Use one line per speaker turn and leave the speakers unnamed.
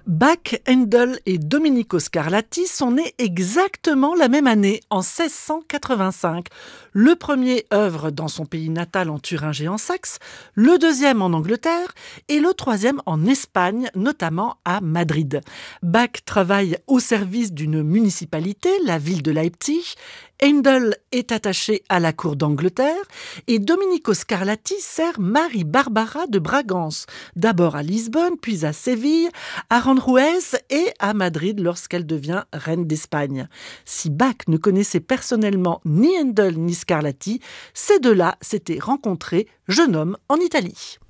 Bach, Handel et Domenico Scarlatti sont nés exactement la même année, en 1685. Le premier œuvre dans son pays natal en Thuringe et en Saxe, le deuxième en Angleterre et le troisième en Espagne, notamment à Madrid. Bach travaille au service d'une municipalité, la ville de Leipzig. Handel est attaché à la cour d'Angleterre et Domenico Scarlatti sert Marie Barbara de Bragance, d'abord à Lisbonne, puis à Séville, à Aranjuez et à Madrid lorsqu'elle devient reine d'Espagne. Si Bach ne connaissait personnellement ni Handel ni Scarlatti, ces deux-là s'étaient rencontrés jeune homme en Italie.